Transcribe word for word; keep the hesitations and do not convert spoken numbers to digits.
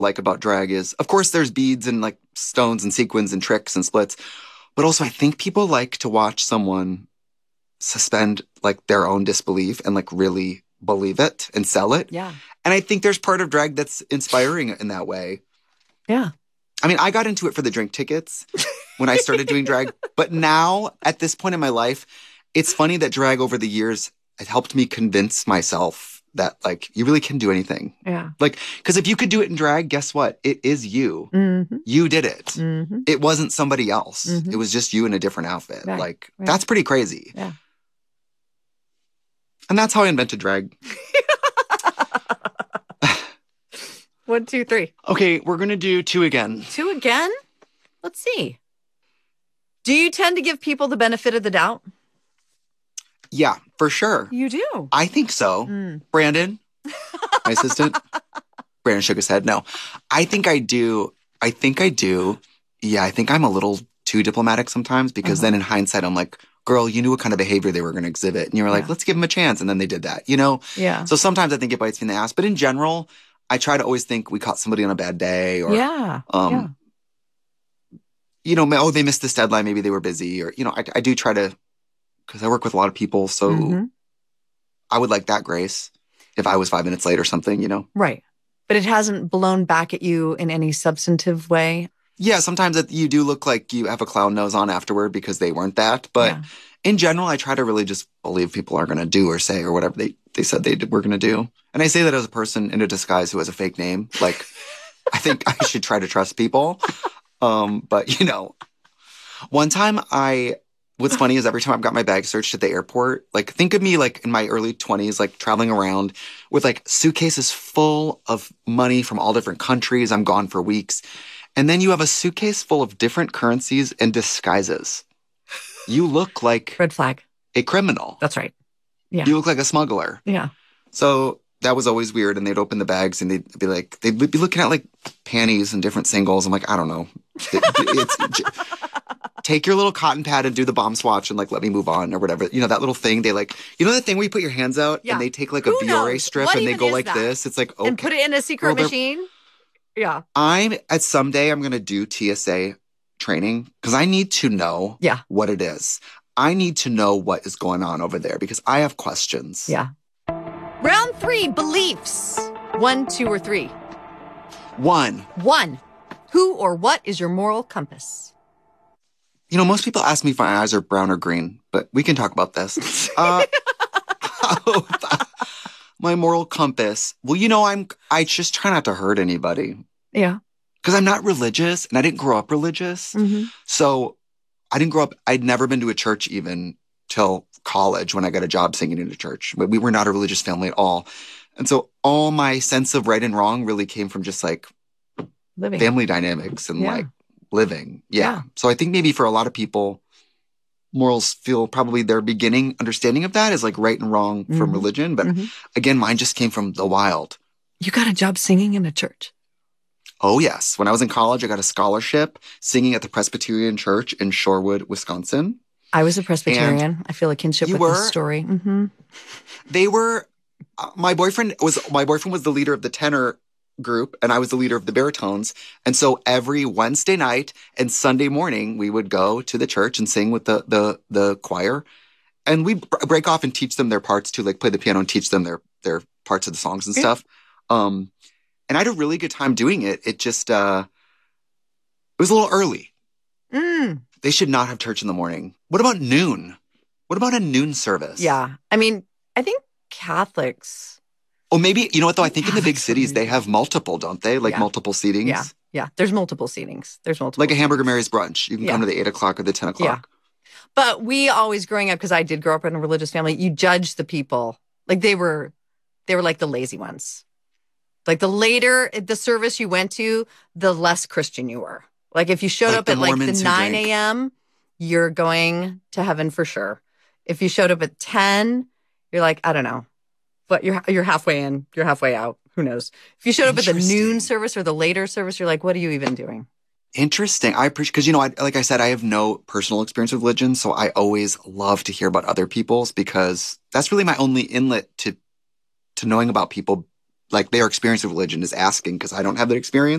like about drag is, of course, there's beads and like stones and sequins and tricks and splits. But also I think people like to watch someone suspend like their own disbelief and like really believe it and sell it. Yeah. And I think there's part of drag that's inspiring in that way. Yeah. I mean, I got into it for the drink tickets when I started doing drag. But now, at this point in my life, it's funny that drag over the years has helped me convince myself that, like, you really can do anything. Yeah. Like, because if you could do it in drag, guess what? It is you. Mm-hmm. You did it. Mm-hmm. It wasn't somebody else. Mm-hmm. It was just you in a different outfit. Right. Like, right. that's pretty crazy. Yeah. And that's how I invented drag. One, two, three. Okay, we're going to do two again. Two again? Let's see. Do you tend to give people the benefit of the doubt? Yeah, for sure. You do? I think so. Mm. Brandon, my assistant. Brandon shook his head. No, I think I do. I think I do. Yeah, I think I'm a little too diplomatic sometimes because uh-huh. then in hindsight, I'm like, girl, you knew what kind of behavior they were going to exhibit. And you were like, yeah. let's give them a chance. And then they did that, you know? Yeah. So sometimes I think it bites me in the ass. But in general, I try to always think we caught somebody on a bad day or, yeah. um, yeah. you know, oh, they missed this deadline. Maybe they were busy or, you know, I, I do try to, because I work with a lot of people. So mm-hmm. I would like that grace if I was five minutes late or something, you know? Right. But it hasn't blown back at you in any substantive way? Yeah, sometimes it, you do look like you have a clown nose on afterward because they weren't that. But yeah. in general, I try to really just believe people are going to do or say or whatever they, they said they did, were going to do. And I say that as a person in a disguise who has a fake name. Like, I think I should try to trust people. Um, but, you know, one time I... What's funny is every time I've got my bag searched at the airport, like think of me like in my early twenties, like traveling around with like suitcases full of money from all different countries. I'm gone for weeks. And then you have a suitcase full of different currencies and disguises. You look like red flag. A criminal. That's right. Yeah. You look like a smuggler. Yeah. So that was always weird. And they'd open the bags and they'd be like, they'd be looking at like panties and different singles. I'm like, I don't know. It, it's, take your little cotton pad and do the bomb swatch and like let me move on or whatever. You know, that little thing they like, you know, the thing where you put your hands out yeah. and they take like Who a Biore knows? strip What and they go is like that? this. It's like, okay. And put it in a secret Girl, machine. Yeah. I'm at someday I'm going to do T S A training because I need to know yeah. what it is. I need to know what is going on over there because I have questions. Yeah. Round three, beliefs. One, two, or three. One. One. Who or what is your moral compass? You know, most people ask me if my eyes are brown or green, but we can talk about this. Uh, my moral compass. Well, you know, I'm, I just try not to hurt anybody. Yeah. Because I'm not religious and I didn't grow up religious. Mm-hmm. So I didn't grow up, I'd never been to a church even till college when I got a job singing in a church. But we were not a religious family at all. And so all my sense of right and wrong really came from just like living family dynamics and yeah. like living. Yeah. yeah. So I think maybe for a lot of people, morals feel probably their beginning understanding of that is like right and wrong mm-hmm. from religion. But mm-hmm. again, mine just came from the wild. You got a job singing in a church? Oh, yes. When I was in college, I got a scholarship singing at the Presbyterian Church in Shorewood, Wisconsin. I was a Presbyterian. And I feel a kinship with were? this story. Mm-hmm. They were, uh, my boyfriend was, my boyfriend was the leader of the tenor group and I was the leader of the baritones. And so every Wednesday night and Sunday morning, we would go to the church and sing with the, the, the choir. And we break off and teach them their parts too, like play the piano and teach them their, their parts of the songs and stuff. Um, and I had a really good time doing it. It just, uh, it was a little early. Mm. They should not have church in the morning. What about noon? What about a noon service? Yeah. I mean, I think Catholics. Oh, maybe, you know what, though? I think in the big cities, they have multiple, don't they? Like yeah. multiple seatings. Yeah. Yeah. There's multiple seatings. There's multiple. Like a Hamburger Mary's brunch. You can yeah. come to the eight o'clock or the ten o'clock. Yeah. But we always, growing up, because I did grow up in a religious family, you judge the people. Like they were, they were like the lazy ones. Like the later the service you went to, the less Christian you were. Like if you showed like up at like the nine a.m., you're going to heaven for sure. If you showed up at ten, you're like, I don't know. But you're you're halfway in, you're halfway out. Who knows? If you showed up at the noon service or the later service, you're like, what are you even doing? Interesting. I appreciate, because, you know, I, like I said, I have no personal experience with religion. So I always love to hear about other people's because that's really my only inlet to to knowing about people like their experience of religion is asking because I don't have that experience.